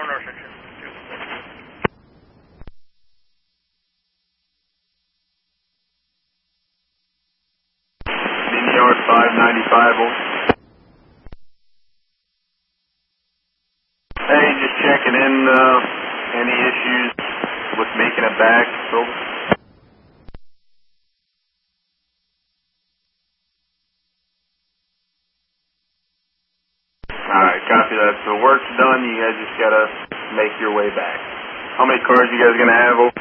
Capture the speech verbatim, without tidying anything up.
section. New York five ninety-five. Hey, just checking in. Uh, any issues with making it back? So. Alright, copy that. So work's done, you guys just gotta make your way back. How many cars you guys gonna have?